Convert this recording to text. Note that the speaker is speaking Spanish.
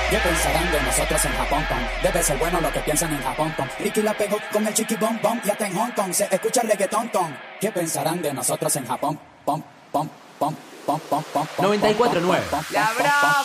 ¿Qué pensarán de nosotros en Japón, pom? Debe ser bueno lo que piensan en Japón, pom. Ricky la pegó con el chiqui bom bom y hasta en Hong Kong se escucha reggaetón, ton. ¿Qué pensarán de nosotros en Japón, pom, pom, pom, pom, pom, pom, pom, pom, 94.9. pom, pom, La pom, Brava.